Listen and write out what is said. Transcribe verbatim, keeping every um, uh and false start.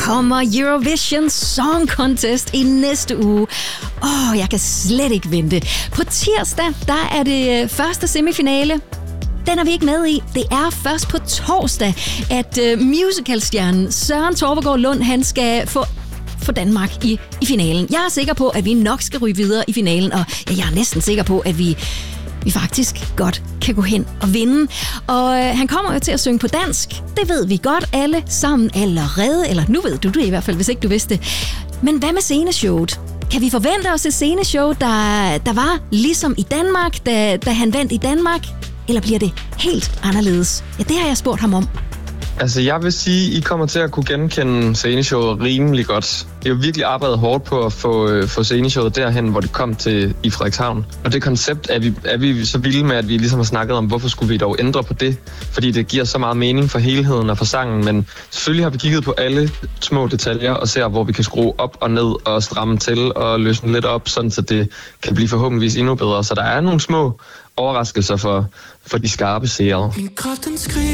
kommer Eurovision Song Contest i næste uge. Åh, oh, jeg kan slet ikke vente. På tirsdag, der er det første semifinale. Den er vi ikke med i. Det er først på torsdag, at uh, musicalstjernen Søren Torpegaard Lund, han skal få for Danmark i, i finalen. Jeg er sikker på, at vi nok skal ryge videre i finalen, og ja, jeg er næsten sikker på, at vi, vi faktisk godt kan gå hen og vinde. Og øh, han kommer jo til at synge på dansk. Det ved vi godt alle sammen allerede, eller nu ved du det i hvert fald, hvis ikke du vidste det. Men hvad med sceneshowet? Kan vi forvente os et sceneshow, der, der var ligesom i Danmark, da, da han vandt i Danmark? Eller bliver det helt anderledes? Ja, det har jeg spurgt ham om. Altså, jeg vil sige, I kommer til at kunne genkende sceneshowet rimelig godt. Det er jo virkelig arbejdet hårdt på at få, øh, få sceneshowet derhen, hvor det kom til i Frederikshavn. Og det koncept er vi, er vi så vilde med, at vi ligesom har snakket om, hvorfor skulle vi dog ændre på det? Fordi det giver så meget mening for helheden og for sangen. Men selvfølgelig har vi kigget på alle små detaljer og ser, hvor vi kan skrue op og ned og stramme til og løsne lidt op, sådan så det kan blive forhåbentligvis endnu bedre. Så der er nogle små overraskelser for, for de skarpe seere. Min kraften skriger.